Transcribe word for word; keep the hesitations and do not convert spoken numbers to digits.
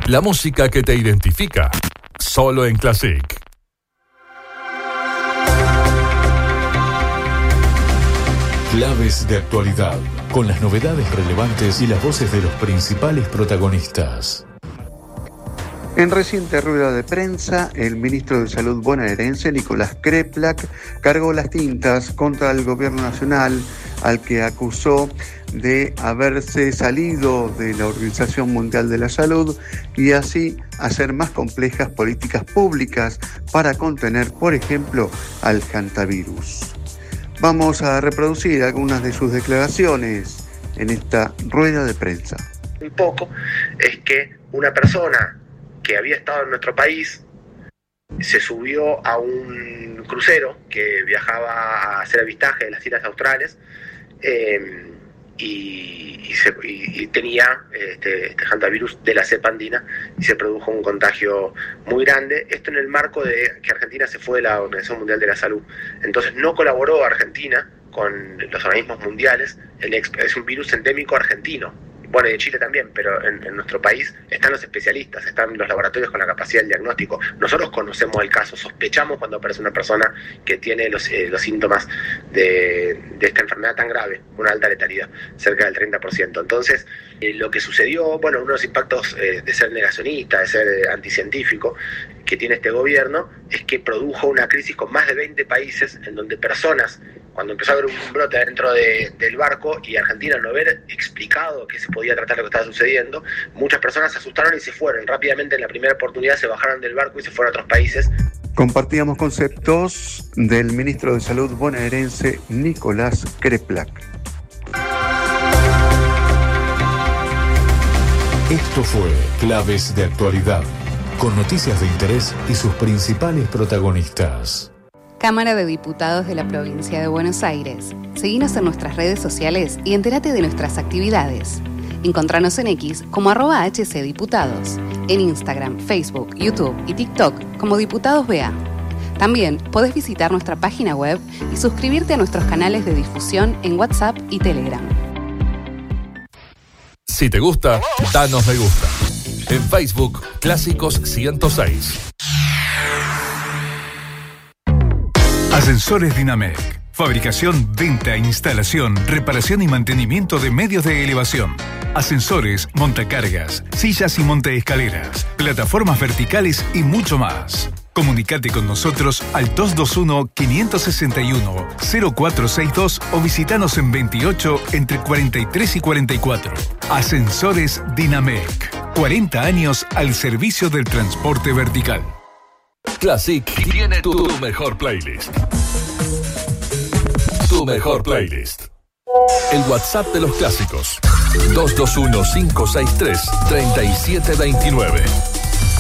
La música que te identifica. Solo en Classic. Claves de actualidad, con las novedades relevantes y las voces de los principales protagonistas. En reciente rueda de prensa, el ministro de Salud bonaerense, Nicolás Kreplak, cargó las tintas contra el gobierno nacional, al que acusó de haberse salido de la Organización Mundial de la Salud y así hacer más complejas políticas públicas para contener, por ejemplo, al hantavirus. Vamos a reproducir algunas de sus declaraciones en esta rueda de prensa. Un poco es que una persona que había estado en nuestro país se subió a un crucero que viajaba a hacer avistaje de las islas australes eh, y, y, se, y, y tenía este, este hantavirus de la cepa andina y se produjo un contagio muy grande. Esto en el marco de que Argentina se fue de la Organización Mundial de la Salud. Entonces no colaboró Argentina con los organismos mundiales. El, es un virus endémico argentino. Bueno, y de Chile también, pero en, en nuestro país están los especialistas, están los laboratorios con la capacidad del diagnóstico. Nosotros conocemos el caso, sospechamos cuando aparece una persona que tiene los, eh, los síntomas de, de esta enfermedad tan grave, una alta letalidad, cerca del treinta por ciento. Entonces, eh, lo que sucedió, bueno, uno de los impactos eh, de ser negacionista, de ser eh, anticientífico, que tiene este gobierno, es que produjo una crisis con más de veinte países en donde personas, cuando empezó a haber un brote dentro de, del barco y Argentina no haber explicado que se podía tratar lo que estaba sucediendo, muchas personas se asustaron y se fueron. Rápidamente en la primera oportunidad se bajaron del barco y se fueron a otros países. Compartíamos conceptos del ministro de Salud bonaerense Nicolás Kreplak. Esto fue Claves de Actualidad, con noticias de interés y sus principales protagonistas. Cámara de Diputados de la Provincia de Buenos Aires. Seguinos en nuestras redes sociales y entérate de nuestras actividades. Encontranos en X como arroba hcdiputados, en Instagram, Facebook, YouTube y TikTok como Diputados B A. También podés visitar nuestra página web y suscribirte a nuestros canales de difusión en WhatsApp y Telegram. Si te gusta, danos me gusta. En Facebook, Clásicos ciento seis. Ascensores Dinamec. Fabricación, venta, instalación, reparación y mantenimiento de medios de elevación. Ascensores, montacargas, sillas y montaescaleras, plataformas verticales y mucho más. Comunicate con nosotros al dos dos uno, cinco seis uno, cero cuatro seis dos o visitanos en veintiocho entre cuarenta y tres y cuarenta y cuatro. Ascensores Dinamec. cuarenta años al servicio del transporte vertical. Classic tiene tu mejor playlist. Tu mejor playlist. El WhatsApp de los clásicos. dos dos uno, cinco seis tres, tres siete dos nueve.